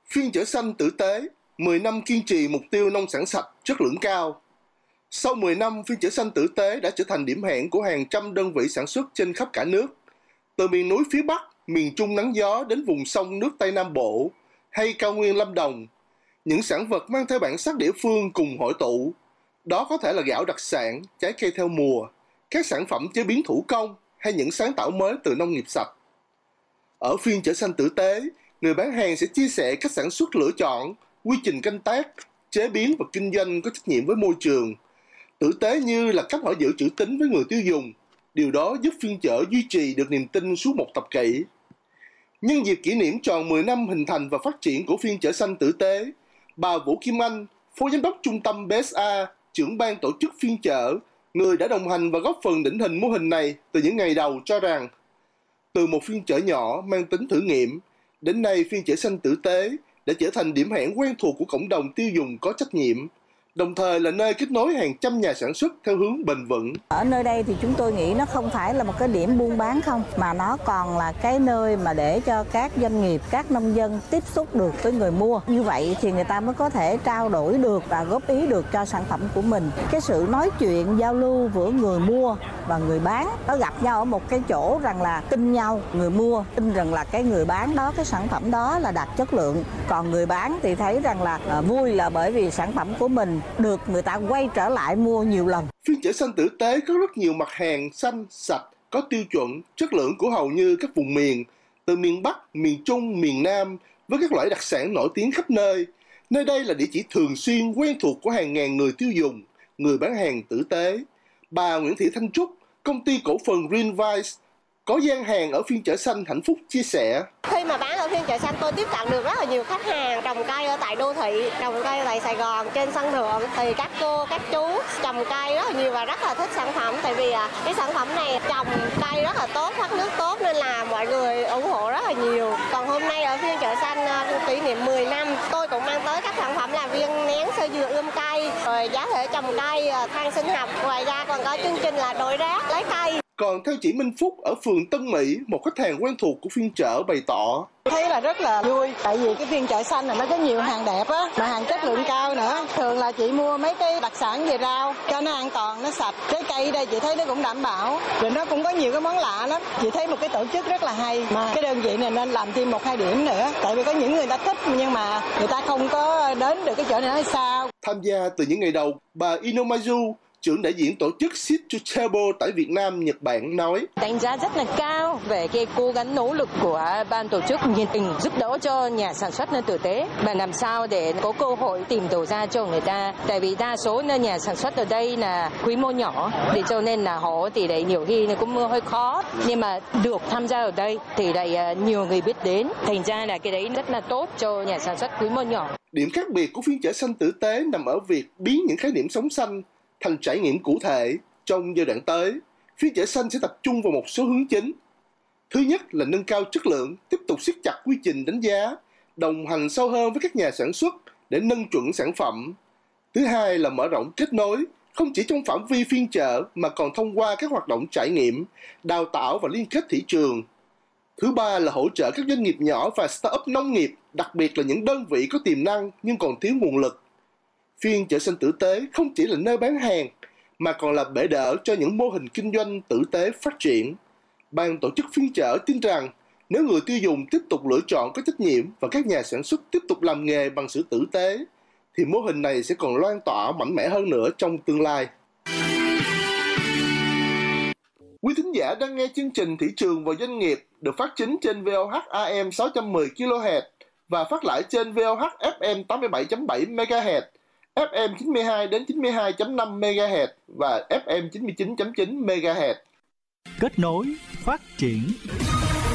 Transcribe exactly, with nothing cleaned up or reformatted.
Phiên chợ xanh tử tế, mười năm kiên trì mục tiêu nông sản sạch, chất lượng cao. Sau mười năm, phiên chợ xanh tử tế đã trở thành điểm hẹn của hàng trăm đơn vị sản xuất trên khắp cả nước. Từ miền núi phía Bắc, miền Trung nắng gió đến vùng sông nước Tây Nam Bộ hay cao nguyên Lâm Đồng, những sản vật mang theo bản sắc địa phương cùng hội tụ. Đó có thể là gạo đặc sản, trái cây theo mùa, các sản phẩm chế biến thủ công hay những sáng tạo mới từ nông nghiệp sạch. Ở phiên chợ xanh tử tế, người bán hàng sẽ chia sẻ cách sản xuất lựa chọn, quy trình canh tác, chế biến và kinh doanh có trách nhiệm với môi trường. Tử tế như là cách họ giữ chữ tín với người tiêu dùng. Điều đó giúp phiên chợ duy trì được niềm tin suốt một thập kỷ. Nhân dịp kỷ niệm tròn mười năm hình thành và phát triển của phiên chợ xanh tử tế, bà Vũ Kim Anh, Phó Giám đốc Trung tâm bê ét a, trưởng ban tổ chức phiên chợ, người đã đồng hành và góp phần định hình mô hình này từ những ngày đầu cho rằng, từ một phiên chợ nhỏ mang tính thử nghiệm, đến nay phiên chợ xanh tử tế đã trở thành điểm hẹn quen thuộc của cộng đồng tiêu dùng có trách nhiệm, đồng thời là nơi kết nối hàng trăm nhà sản xuất theo hướng bền vững. Ở nơi đây thì chúng tôi nghĩ nó không phải là một cái điểm buôn bán không, mà nó còn là cái nơi mà để cho các doanh nghiệp, các nông dân tiếp xúc được với người mua. Như vậy thì người ta mới có thể trao đổi được và góp ý được cho sản phẩm của mình. Cái sự nói chuyện, giao lưu giữa người mua và người bán, nó gặp nhau ở một cái chỗ rằng là tin nhau, người mua tin rằng là cái người bán đó, cái sản phẩm đó là đạt chất lượng. Còn người bán thì thấy rằng là à, vui là bởi vì sản phẩm của mình được người ta quay trở lại mua nhiều lần. Phiên chợ xanh tử tế có rất nhiều mặt hàng xanh, sạch, có tiêu chuẩn, chất lượng của hầu như các vùng miền, từ miền Bắc, miền Trung, miền Nam, với các loại đặc sản nổi tiếng khắp nơi. Nơi đây là địa chỉ thường xuyên quen thuộc của hàng ngàn người tiêu dùng, người bán hàng tử tế. Bà Nguyễn Thị Thanh Trúc, công ty cổ phần Greenvice, có gian hàng ở phiên chợ xanh hạnh phúc chia sẻ. Khi mà bán ở phiên chợ xanh, tôi tiếp cận được rất là nhiều khách hàng trồng cây ở tại đô thị, trồng cây ở tại Sài Gòn, trên sân thượng. Thì các cô, các chú trồng cây rất là nhiều và rất là thích sản phẩm. Tại vì cái sản phẩm này trồng cây rất là tốt, thoát nước tốt nên là mọi người ủng hộ rất là nhiều. Còn hôm nay ở phiên chợ xanh kỷ niệm mười năm, tôi cũng mang tới các sản phẩm là viên nén sơ dừa ươm cây, rồi giá thể trồng cây, than sinh học. Ngoài ra còn có chương trình là đổi rác lấy cây. Còn theo chị Minh Phúc ở phường Tân Mỹ, một khách hàng quen thuộc của phiên chợ bày tỏ. Thấy là rất là vui, tại vì cái phiên chợ xanh này nó có nhiều hàng đẹp á, mà hàng chất lượng cao nữa. Thường là chị mua mấy cái đặc sản về rau, cho nó an toàn, nó sạch. Trái cây đây chị thấy nó cũng đảm bảo, rồi nó cũng có nhiều cái món lạ lắm. Chị thấy một cái tổ chức rất là hay, mà cái đơn vị này nên làm thêm một hai điểm nữa. Tại vì có những người ta thích nhưng mà người ta không có đến được cái chỗ này hay sao. Tham gia từ những ngày đầu, bà Inomazu, trưởng đại diện tổ chức Seed to Table tại Việt Nam, Nhật Bản nói: Đánh giá rất là cao về cái cố gắng nỗ lực của ban tổ chức nhiệt tình giúp đỡ cho nhà sản xuất nơi tử tế và làm sao để có cơ hội tìm đầu ra cho người ta. Tại vì đa số nhà sản xuất ở đây là quy mô nhỏ, thì cho nên là họ thì đấy nhiều khi cũng hơi khó. Nhưng mà được tham gia ở đây thì lại nhiều người biết đến, thành ra là cái đấy rất là tốt cho nhà sản xuất quy mô nhỏ. Điểm khác biệt của phiên chợ xanh tử tế nằm ở việc biến những khái niệm sống xanh thành trải nghiệm cụ thể. Trong giai đoạn tới, phiên chợ xanh sẽ tập trung vào một số hướng chính. Thứ nhất là nâng cao chất lượng, tiếp tục siết chặt quy trình đánh giá, đồng hành sâu hơn với các nhà sản xuất để nâng chuẩn sản phẩm. Thứ hai là mở rộng kết nối, không chỉ trong phạm vi phiên chợ mà còn thông qua các hoạt động trải nghiệm, đào tạo và liên kết thị trường. Thứ ba là hỗ trợ các doanh nghiệp nhỏ và start-up nông nghiệp, đặc biệt là những đơn vị có tiềm năng nhưng còn thiếu nguồn lực. Phiên chợ xanh tử tế không chỉ là nơi bán hàng, mà còn là bệ đỡ cho những mô hình kinh doanh tử tế phát triển. Ban tổ chức phiên chợ tin rằng nếu người tiêu dùng tiếp tục lựa chọn có trách nhiệm và các nhà sản xuất tiếp tục làm nghề bằng sự tử tế, thì mô hình này sẽ còn loan tỏa mạnh mẽ hơn nữa trong tương lai. Quý thính giả đang nghe chương trình Thị trường và Doanh nghiệp được phát chính trên vê o hát a em sáu trăm mười ki lô héc và phát lại trên vê o hát ép em tám mươi bảy chấm bảy mê ga héc, ép em chín mươi hai đến chín mươi hai chấm năm mê ga héc và ép em chín mươi chín chấm chín mê ga héc. Kết nối, phát triển.